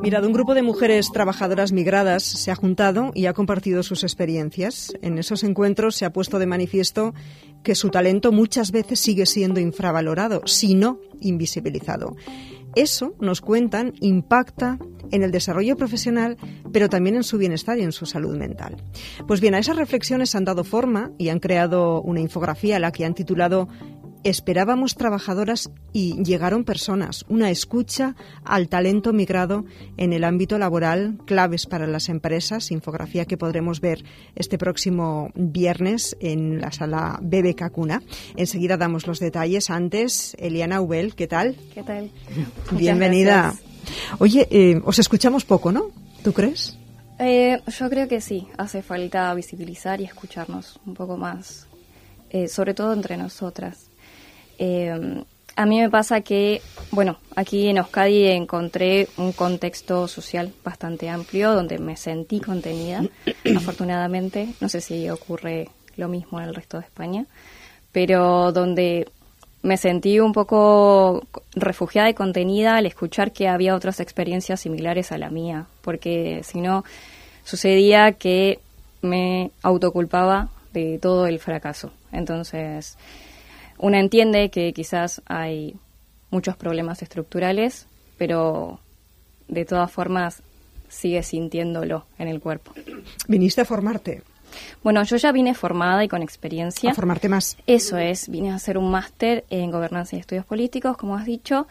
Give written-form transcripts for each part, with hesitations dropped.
Mirad, un grupo de mujeres trabajadoras migradas se ha juntado y ha compartido sus experiencias. En esos encuentros se ha puesto de manifiesto que su talento muchas veces sigue siendo infravalorado, si no invisibilizado. Eso, nos cuentan, impacta en el desarrollo profesional, pero también en su bienestar y en su salud mental. Pues bien, a esas reflexiones han dado forma y han creado una infografía a la que han titulado Esperábamos trabajadoras y llegaron personas, una escucha al talento migrado en el ámbito laboral, claves para las empresas, infografía que podremos ver este próximo viernes en la sala BBK Cuna. Enseguida damos los detalles. Antes, Eliana Ubel, ¿qué tal? ¿Qué tal? Bienvenida. Oye, os escuchamos poco, ¿no? ¿Tú crees? Yo creo que sí, hace falta visibilizar y escucharnos un poco más, sobre todo entre nosotras. A mí me pasa que, bueno, aquí en Euskadi encontré un contexto social bastante amplio donde me sentí contenida, afortunadamente. No sé si ocurre lo mismo en el resto de España, pero donde me sentí un poco refugiada y contenida al escuchar que había otras experiencias similares a la mía, porque si no, sucedía que me autoculpaba de todo el fracaso. Entonces, una entiende que quizás hay muchos problemas estructurales, pero de todas formas sigue sintiéndolo en el cuerpo. ¿Viniste a formarte? Bueno, yo ya vine formada y con experiencia. ¿A formarte más? Eso es, vine a hacer un máster en Gobernanza y Estudios Políticos, como has dicho,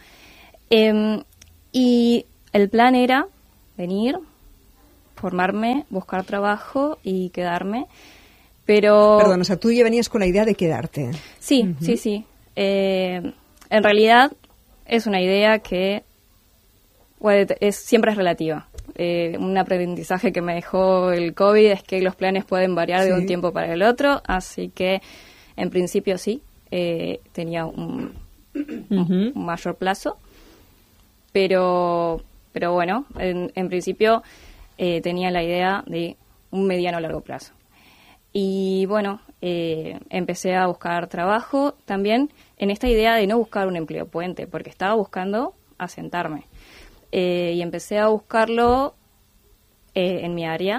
y el plan era venir, formarme, buscar trabajo y quedarme. Pero, perdón, o sea, tú ya venías con la idea de quedarte. Sí, sí. En realidad es una idea que siempre es relativa. Un aprendizaje que me dejó el COVID es que los planes pueden variar de un tiempo para el otro, así que en principio sí, tenía un mayor plazo, pero bueno, en principio tenía la idea de un mediano largo plazo. Y bueno, empecé a buscar trabajo también en esta idea de no buscar un empleo puente, porque estaba buscando asentarme. Y empecé a buscarlo en mi área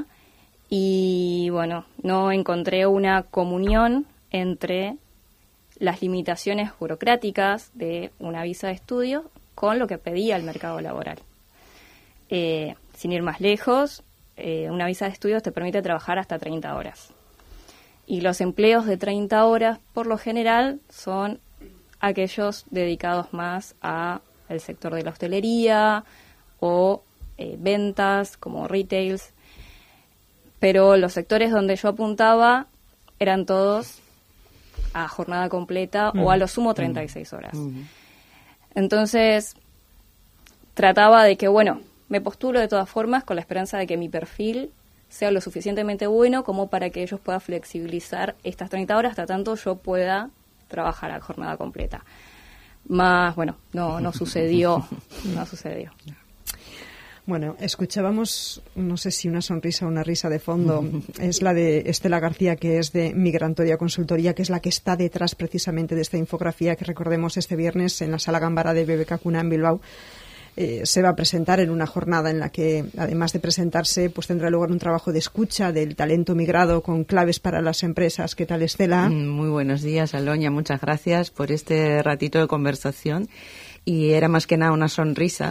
y bueno, no encontré una comunión entre las limitaciones burocráticas de una visa de estudio con lo que pedía el mercado laboral. Sin ir más lejos, una visa de estudios te permite trabajar hasta 30 horas. Y los empleos de 30 horas, por lo general, son aquellos dedicados más al sector de la hostelería o ventas, como retails. Pero los sectores donde yo apuntaba eran todos a jornada completa o a lo sumo 36 horas. Entonces, trataba de que, bueno, me postulo de todas formas con la esperanza de que mi perfil sea lo suficientemente bueno como para que ellos puedan flexibilizar estas 30 horas hasta tanto yo pueda trabajar a jornada completa. Más, bueno, no sucedió, no sucedió. Bueno, escuchábamos, no sé si una sonrisa o una risa de fondo, es la de Estela García, que es de Migrantoria Consultoría, que es la que está detrás precisamente de esta infografía que recordemos este viernes en la Sala Gambara de BBK Cuna en Bilbao. Se va a presentar en una jornada en la que, además de presentarse, pues tendrá lugar un trabajo de escucha del talento migrado con claves para las empresas. ¿Qué tal, Estela? Muy buenos días, Aloña. Muchas gracias por este ratito de conversación. Y era más que nada una sonrisa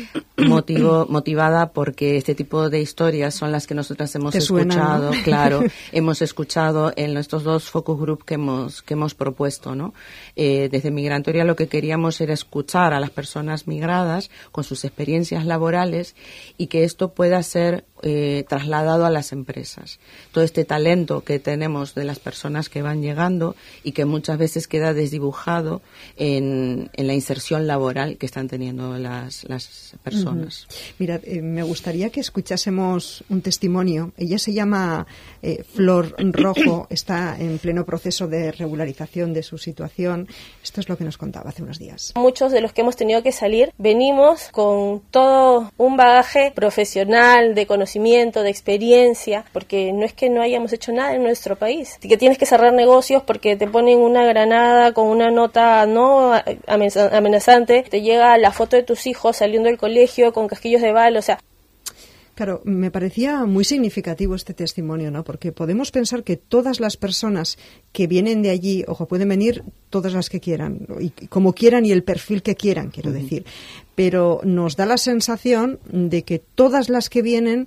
motivada porque este tipo de historias son las que nosotras hemos escuchado, suena, ¿no? Claro, hemos escuchado en estos dos focus group que hemos propuesto, ¿no? Desde Migrantoria lo que queríamos era escuchar a las personas migradas con sus experiencias laborales y que esto pueda ser trasladado a las empresas. Todo este talento que tenemos de las personas que van llegando y que muchas veces queda desdibujado en la inserción laboral que están teniendo las personas. Mirad, me gustaría que escuchásemos un testimonio. Ella se llama Flor Rojo, está en pleno proceso de regularización de su situación. Esto es lo que nos contaba hace unos días. Muchos de los que hemos tenido que salir venimos con todo un bagaje profesional, de conocimiento, de experiencia, porque no es que no hayamos hecho nada en nuestro país. Que tienes que cerrar negocios porque te ponen una granada con una nota no amenazante repente te llega la foto de tus hijos saliendo del colegio con casquillos de bala, o sea. Claro, me parecía muy significativo este testimonio, ¿no? Porque podemos pensar que todas las personas que vienen de allí, ojo, pueden venir todas las que quieran, y como quieran y el perfil que quieran, quiero decir, pero nos da la sensación de que todas las que vienen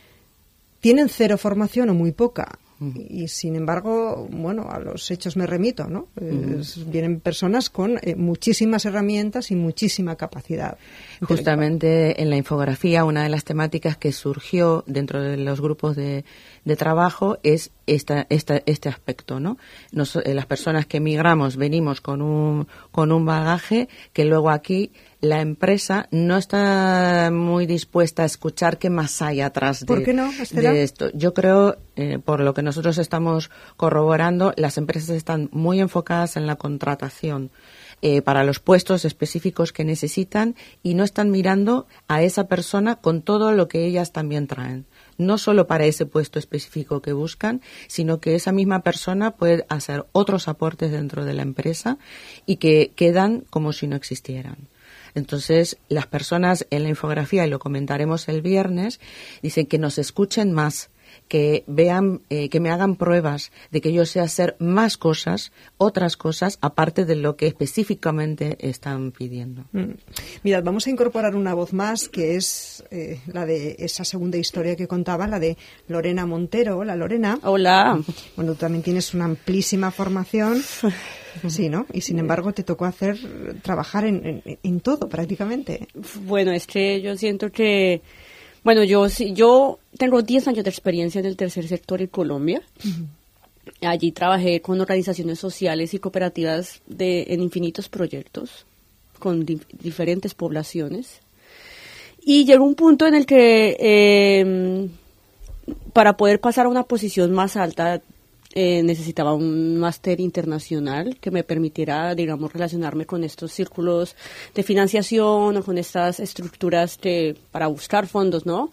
tienen cero formación o muy poca. Y sin embargo, bueno, a los hechos me remito, ¿no? Vienen personas con muchísimas herramientas y muchísima capacidad. Justamente en la infografía, una de las temáticas que surgió dentro de los grupos de trabajo es este aspecto, ¿no? Las personas que emigramos venimos con un bagaje que luego aquí la empresa no está muy dispuesta a escuchar qué más hay atrás ¿Por qué no, Estela? de esto. Yo creo, por lo que nosotros estamos corroborando, las empresas están muy enfocadas en la contratación para los puestos específicos que necesitan y no están mirando a esa persona con todo lo que ellas también traen. No solo para ese puesto específico que buscan, sino que esa misma persona puede hacer otros aportes dentro de la empresa y que quedan como si no existieran. Entonces, las personas en la infografía, y lo comentaremos el viernes, dicen que nos escuchen más, que vean, que me hagan pruebas de que yo sé hacer más cosas, otras cosas, aparte de lo que específicamente están pidiendo. Mirad, vamos a incorporar una voz más, que es la de esa segunda historia que contaba, la de Lorena Montero. Hola, Lorena. Hola. Bueno, tú también tienes una amplísima formación. Sí, ¿no? Y sin embargo te tocó trabajar en todo prácticamente. Bueno, es que yo siento que, bueno, yo tengo 10 años de experiencia en el tercer sector en Colombia. Allí trabajé con organizaciones sociales y cooperativas en infinitos proyectos con diferentes poblaciones. Y llegó un punto en el que para poder pasar a una posición más alta necesitaba un máster internacional que me permitiera, digamos, relacionarme con estos círculos de financiación o con estas estructuras para buscar fondos, ¿no?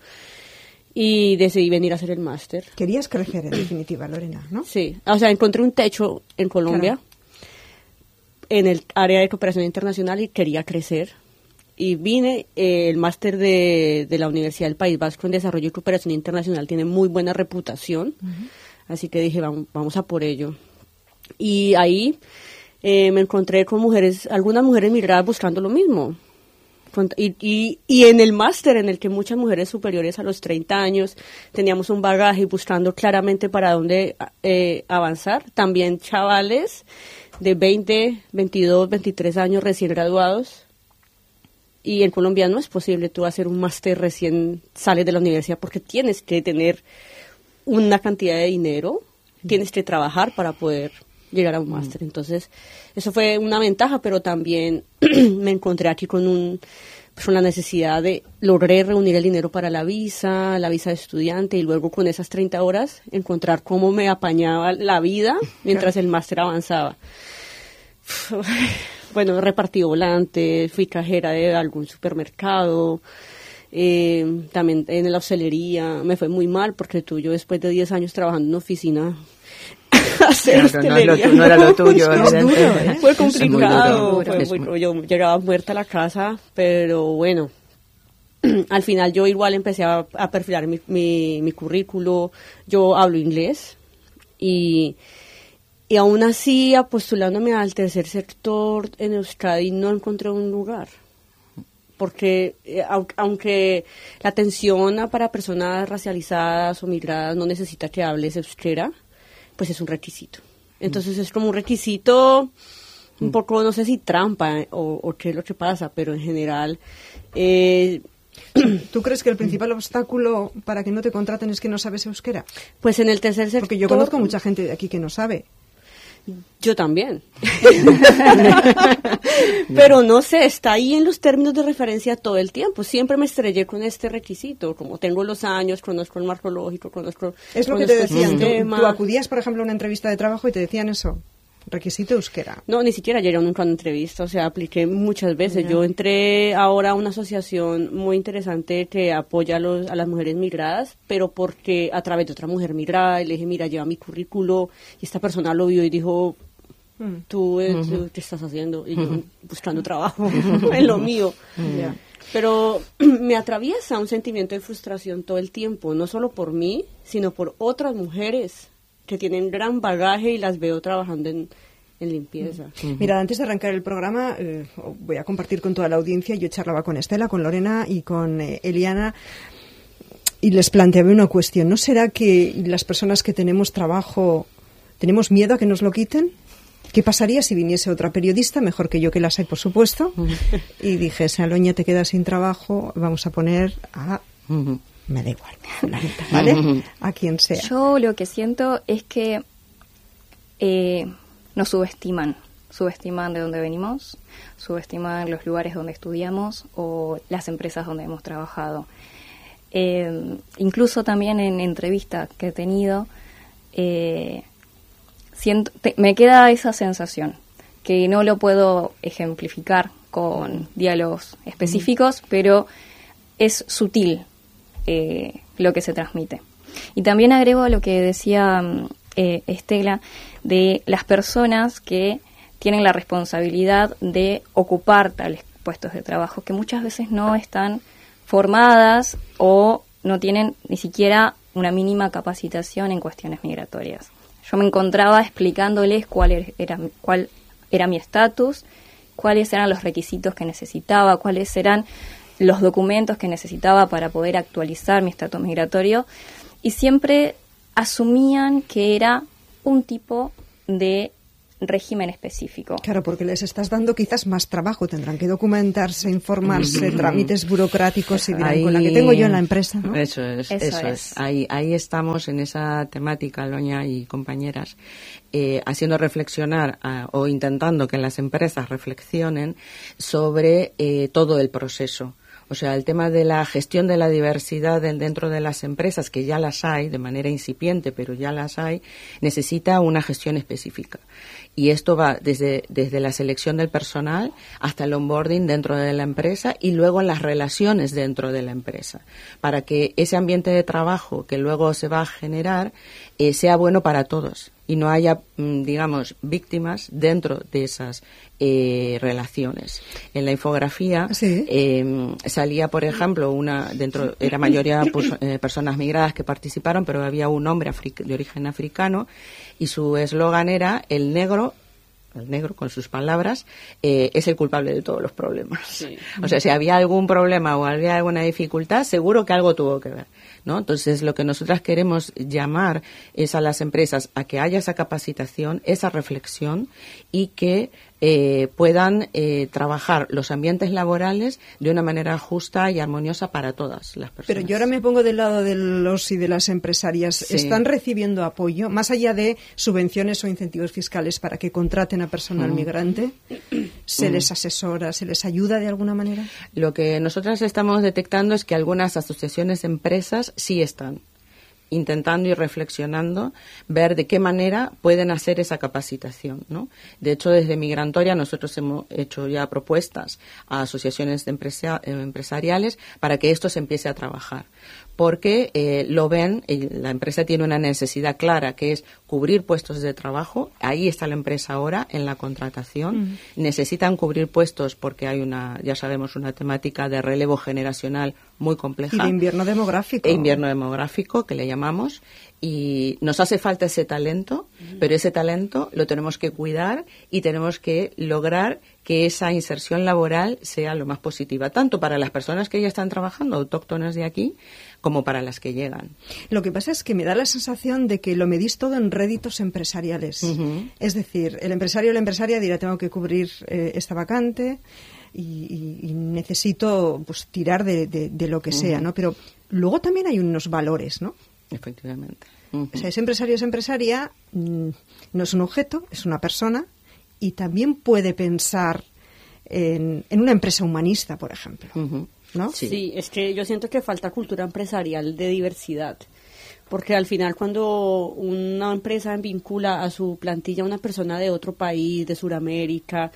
Y decidí venir a hacer el máster. Querías crecer, en definitiva, Lorena, ¿no? Sí, o sea, encontré un techo en Colombia, en el área de cooperación internacional, y quería crecer. Y vine, el máster de la Universidad del País Vasco en Desarrollo y Cooperación Internacional tiene muy buena reputación. Así que dije, vamos a por ello. Y ahí me encontré con algunas mujeres migradas buscando lo mismo. Y en el máster, en el que muchas mujeres superiores a los 30 años teníamos un bagaje buscando claramente para dónde avanzar. También chavales de 20, 22, 23 años recién graduados. Y en Colombia no es posible tú hacer un máster recién sales de la universidad porque tienes que tener una cantidad de dinero, tienes que trabajar para poder llegar a un máster. Entonces, eso fue una ventaja, pero también me encontré aquí con la necesidad de logré reunir el dinero para la visa de estudiante, y luego con esas 30 horas encontrar cómo me apañaba la vida mientras el máster avanzaba. Bueno, repartí volantes, fui cajera de algún supermercado. También en la hostelería me fue muy mal porque yo después de 10 años trabajando en una oficina no era lo tuyo. Fue complicado, yo llegaba muerta a la casa, pero bueno, al final yo igual empecé a perfilar mi currículo. Yo hablo inglés y aún así, postulándome al tercer sector en Euskadi, no encontré un lugar. Porque aunque la atención para personas racializadas o migradas no necesita que hables euskera, pues es un requisito. Entonces es como un requisito un poco, no sé si trampa o qué es lo que pasa, pero en general... ¿Tú crees que el principal obstáculo para que no te contraten es que no sabes euskera? Pues en el tercer sector... Porque yo conozco mucha gente de aquí que no sabe. Yo también. Pero no sé, está ahí en los términos de referencia todo el tiempo. Siempre me estrellé con este requisito. Como tengo los años, conozco el marco lógico, conozco... Es lo que te decían. Tú acudías, por ejemplo, a una entrevista de trabajo y te decían eso. Requisito euskera. No, ni siquiera llegué nunca a una entrevista, o sea, apliqué muchas veces. Yo entré ahora a una asociación muy interesante que apoya a las mujeres migradas, pero porque a través de otra mujer migrada, y le dije, mira, lleva mi currículo, y esta persona lo vio y dijo, Tú ¿qué estás haciendo? Y yo buscando trabajo en lo mío. Pero me atraviesa un sentimiento de frustración todo el tiempo, no solo por mí, sino por otras mujeres que tienen gran bagaje y las veo trabajando en limpieza. Mira, antes de arrancar el programa, voy a compartir con toda la audiencia. Yo charlaba con Estela, con Lorena y con Eliana y les planteaba una cuestión. ¿No será que las personas que tenemos trabajo tenemos miedo a que nos lo quiten? ¿Qué pasaría si viniese otra periodista, mejor que yo, que las hay, por supuesto, y dijese, Aloña, te quedas sin trabajo, vamos a poner a... Me da igual, ¿vale? A quien sea. Yo lo que siento es que nos subestiman de dónde venimos, subestiman los lugares donde estudiamos o las empresas donde hemos trabajado. Incluso también en entrevistas que he tenido, me queda esa sensación, que no lo puedo ejemplificar con diálogos específicos, pero es sutil lo que se transmite. Y también agrego a lo que decía Estela, de las personas que tienen la responsabilidad de ocupar tales puestos de trabajo, que muchas veces no están formadas o no tienen ni siquiera una mínima capacitación en cuestiones migratorias. Yo me encontraba explicándoles cuál era mi estatus, cuáles eran los requisitos que necesitaba, cuáles eran los documentos que necesitaba para poder actualizar mi estatus migratorio, y siempre asumían que era un tipo de régimen específico. Claro, porque les estás dando quizás más trabajo, tendrán que documentarse, informarse, trámites burocráticos, y dirán, con la que tengo yo en la empresa, ¿no? Eso es. Ahí estamos en esa temática, Aloña y compañeras, haciendo reflexionar o intentando que las empresas reflexionen sobre todo el proceso. O sea, el tema de la gestión de la diversidad dentro de las empresas, que ya las hay, de manera incipiente, pero ya las hay, necesita una gestión específica. Y esto va desde la selección del personal hasta el onboarding dentro de la empresa y luego en las relaciones dentro de la empresa, para que ese ambiente de trabajo que luego se va a generar sea bueno para todos y no haya, digamos, víctimas dentro de esas relaciones. En la infografía salía, por ejemplo, era mayoría personas migradas que participaron, pero había un hombre de origen africano y su eslogan era el negro, con sus palabras, es el culpable de todos los problemas. Sí. O sea, si había algún problema o había alguna dificultad, seguro que algo tuvo que ver, ¿no? Entonces, lo que nosotras queremos llamar es a las empresas a que haya esa capacitación, esa reflexión y que puedan trabajar los ambientes laborales de una manera justa y armoniosa para todas las personas. Pero yo ahora me pongo del lado de los y de las empresarias. Sí. ¿Están recibiendo apoyo, más allá de subvenciones o incentivos fiscales, para que contraten a personal migrante? ¿Se les asesora, se les ayuda de alguna manera? Lo que nosotras estamos detectando es que algunas asociaciones de empresas sí están intentando y reflexionando, ver de qué manera pueden hacer esa capacitación, ¿no? De hecho, desde Migrantoria nosotros hemos hecho ya propuestas a asociaciones empresariales para que esto se empiece a trabajar, porque lo ven, la empresa tiene una necesidad clara, que es cubrir puestos de trabajo. Ahí está la empresa ahora, en la contratación. Necesitan cubrir puestos porque hay ya sabemos, una temática de relevo generacional muy compleja. Y de invierno demográfico. Invierno demográfico, que le llamamos. Y nos hace falta ese talento, pero ese talento lo tenemos que cuidar y tenemos que lograr que esa inserción laboral sea lo más positiva, tanto para las personas que ya están trabajando, autóctonas de aquí, como para las que llegan. Lo que pasa es que me da la sensación de que lo medís todo en réditos empresariales. Es decir, el empresario o la empresaria dirá, tengo que cubrir esta vacante y necesito, pues, tirar de lo que sea, ¿no? Pero luego también hay unos valores, ¿no? Efectivamente. O sea, ese empresario, esa empresaria no es un objeto, es una persona, y también puede pensar en una empresa humanista, por ejemplo, ¿no? Sí, es que yo siento que falta cultura empresarial de diversidad, porque al final cuando una empresa vincula a su plantilla a una persona de otro país, de Sudamérica,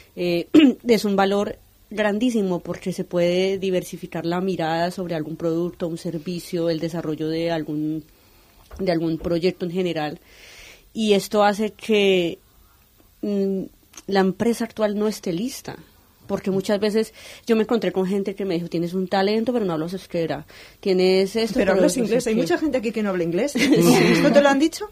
es un valor grandísimo, porque se puede diversificar la mirada sobre algún producto, un servicio, el desarrollo de algún proyecto en general, y esto hace que la empresa actual no esté lista. Porque muchas veces yo me encontré con gente que me dijo, tienes un talento, pero no hablas euskera. Tienes esto, pero hablas inglés. Hay mucha gente aquí que no habla inglés. ¿Esto te lo han dicho?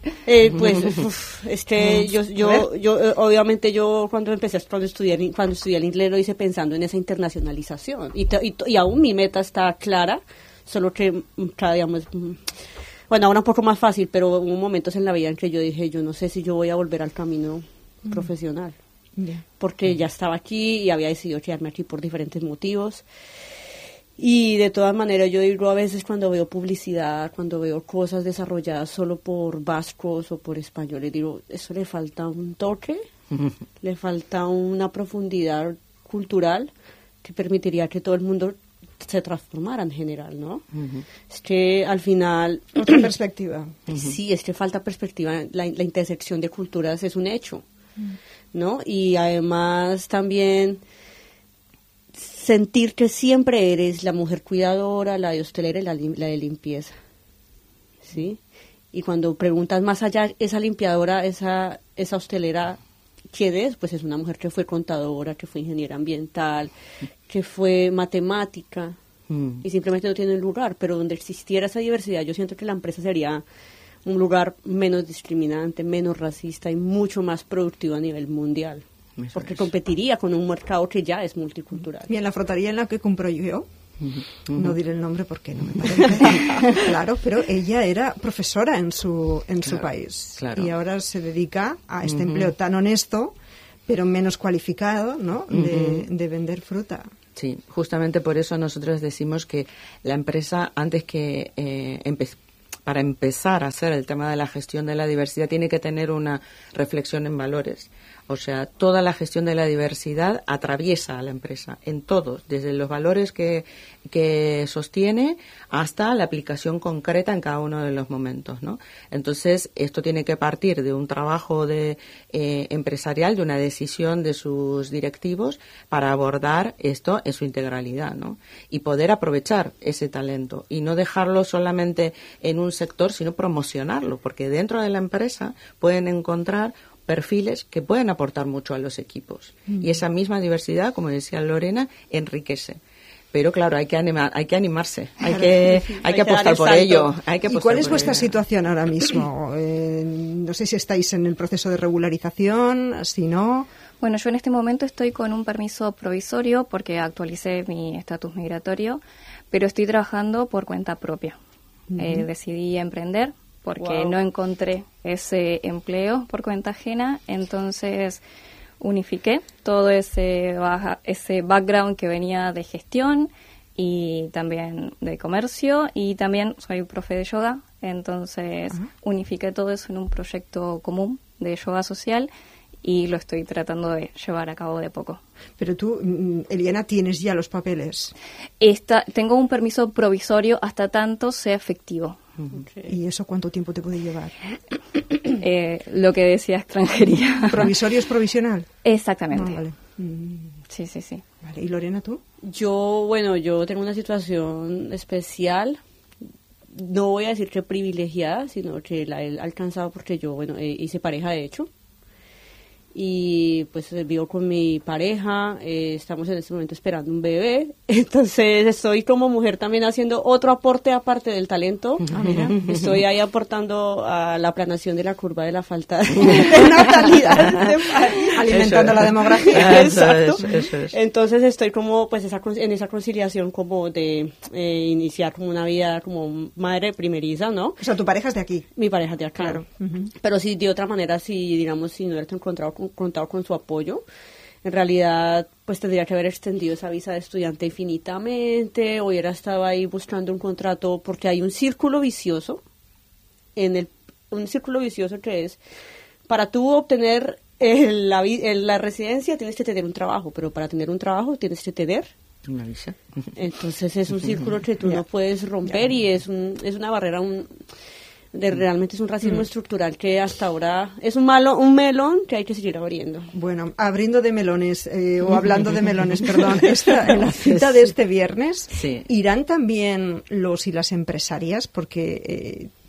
Es que yo obviamente yo cuando estudié el inglés lo hice pensando en esa internacionalización. Y aún mi meta está clara, solo que cada día más... Bueno, ahora un poco más fácil, pero hubo momentos en la vida en que yo dije, yo no sé si yo voy a volver al camino profesional. Porque ya estaba aquí y había decidido quedarme aquí por diferentes motivos. Y de todas maneras yo digo a veces cuando veo publicidad, cuando veo cosas desarrolladas solo por vascos o por españoles, digo, eso le falta un toque, le falta una profundidad cultural que permitiría que todo el mundo se transformara en general, ¿no? Es que al final... Otra perspectiva. Sí, es que falta perspectiva. La intersección de culturas es un hecho, ¿no? Y además también sentir que siempre eres la mujer cuidadora, la de hostelera y la de limpieza, ¿sí? Y cuando preguntas más allá, esa limpiadora, esa hostelera, ¿quién es? Pues es una mujer que fue contadora, que fue ingeniera ambiental, que fue matemática, y simplemente no tiene un lugar. Pero donde existiera esa diversidad, yo siento que la empresa sería un lugar menos discriminante, menos racista y mucho más productivo a nivel mundial. Porque competiría con un mercado que ya es multicultural. Y en la frotaría en la que compro yo, no diré el nombre porque no me parece, claro, pero ella era profesora en su país. Claro. Y ahora se dedica a este empleo tan honesto, pero menos cualificado, ¿no? De vender fruta. Sí, justamente por eso nosotros decimos que la empresa, antes que para empezar a hacer el tema de la gestión de la diversidad, tiene que tener una reflexión en valores. O sea, toda la gestión de la diversidad atraviesa a la empresa en todos, desde los valores que sostiene hasta la aplicación concreta en cada uno de los momentos, ¿no? Entonces, esto tiene que partir de un trabajo empresarial, de una decisión de sus directivos para abordar esto en su integralidad, ¿no? Y poder aprovechar ese talento y no dejarlo solamente en un sector, sino promocionarlo, porque dentro de la empresa pueden encontrar perfiles que pueden aportar mucho a los equipos. Y esa misma diversidad, como decía Lorena, enriquece. Pero claro, hay que animarse, hay que apostar por ello. ¿Y cuál es vuestra situación ahora mismo? No sé si estáis en el proceso de regularización, si no... Bueno, yo en este momento estoy con un permiso provisorio porque actualicé mi estatus migratorio, pero estoy trabajando por cuenta propia. Decidí emprender porque no encontré ese empleo por cuenta ajena, entonces unifiqué todo ese background que venía de gestión y también de comercio, y también soy profe de yoga, entonces unifiqué todo eso en un proyecto común de yoga social y lo estoy tratando de llevar a cabo de poco. Pero tú, Eliana, ¿tienes ya los papeles? Tengo un permiso provisorio hasta tanto sea efectivo. ¿Y eso cuánto tiempo te puede llevar? Lo que decía extranjería. ¿Provisorio es provisional? Exactamente. Vale. Sí. Vale. ¿Y Lorena, tú? Yo tengo una situación especial. No voy a decir que privilegiada, sino que la he alcanzado porque yo, hice pareja de hecho. Y pues vivo con mi pareja, estamos en este momento esperando un bebé, entonces estoy como mujer también haciendo otro aporte aparte del talento. Mira. Estoy ahí aportando a la aplanación de la curva de la falta de natalidad, alimentando la demografía. Exacto. Eso es. Entonces estoy como pues en esa conciliación como de iniciar como una vida como madre primeriza, ¿no? O sea, tu pareja es de aquí. Mi pareja es de acá. Claro. Pero sí, de otra manera, si no hubiera contado con su apoyo, en realidad pues tendría que haber extendido esa visa de estudiante infinitamente, o hubiera estado ahí buscando un contrato, porque hay un círculo vicioso un círculo vicioso que es, para tú obtener la residencia tienes que tener un trabajo, pero para tener un trabajo tienes que tener una visa. Entonces es un círculo que tú no puedes romper y es una barrera, realmente es un racismo estructural que hasta ahora es un melón que hay que seguir abriendo. Bueno, abriendo de melones, o hablando de melones, perdón, en la cita de este viernes, ¿irán también los y las empresarias? Porque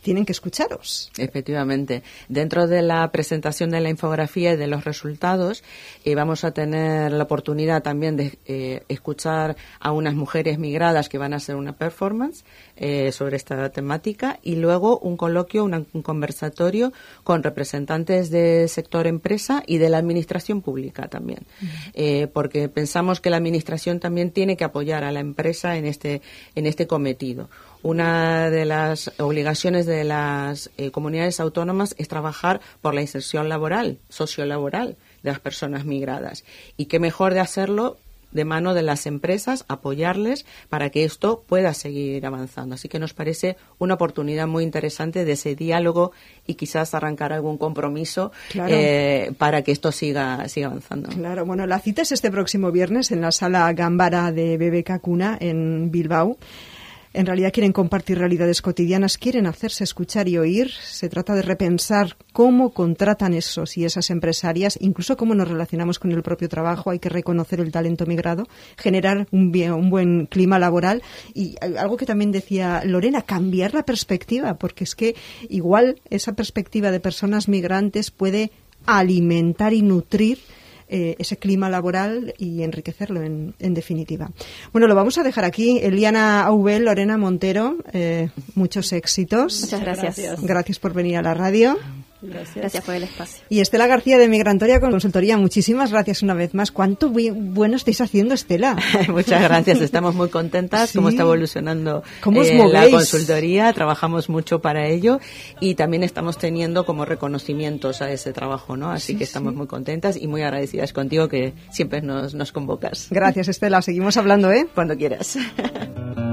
tienen que escucharos. Efectivamente. Dentro de la presentación de la infografía y de los resultados, vamos a tener la oportunidad también de escuchar a unas mujeres migradas que van a hacer una performance sobre esta temática, y luego un coloquio, un conversatorio con representantes del sector empresa y de la administración pública también. Porque pensamos que la administración también tiene que apoyar a la empresa en este cometido. Una de las obligaciones de las comunidades autónomas es trabajar por la inserción laboral, sociolaboral de las personas migradas. Y qué mejor de hacerlo de mano de las empresas, apoyarles para que esto pueda seguir avanzando. Así que nos parece una oportunidad muy interesante de ese diálogo y quizás arrancar algún compromiso, claro, para que esto siga avanzando. Claro, bueno, la cita es este próximo viernes en la Sala Gámbara de BBK Cuna en Bilbao. En realidad quieren compartir realidades cotidianas, quieren hacerse escuchar y oír. Se trata de repensar cómo contratan esos y esas empresarias, incluso cómo nos relacionamos con el propio trabajo. Hay que reconocer el talento migrado, generar un buen clima laboral y algo que también decía Lorena, cambiar la perspectiva, porque es que igual esa perspectiva de personas migrantes puede alimentar y nutrir ese clima laboral y enriquecerlo en definitiva. Bueno, lo vamos a dejar aquí. Eliana Aubel, Lorena Montero, muchos éxitos. Muchas gracias. Gracias por venir a la radio. Gracias por el espacio. Y Estela García de Migrantoria Consultoría, muchísimas gracias una vez más. ¿Cuánto bueno estáis haciendo, Estela? Muchas gracias, estamos muy contentas. Sí. Cómo está evolucionando la consultoría, trabajamos mucho para ello y también estamos teniendo como reconocimientos a ese trabajo, ¿no? Así que estamos muy contentas y muy agradecidas contigo, que siempre nos convocas. Gracias, Estela, seguimos hablando, Cuando quieras.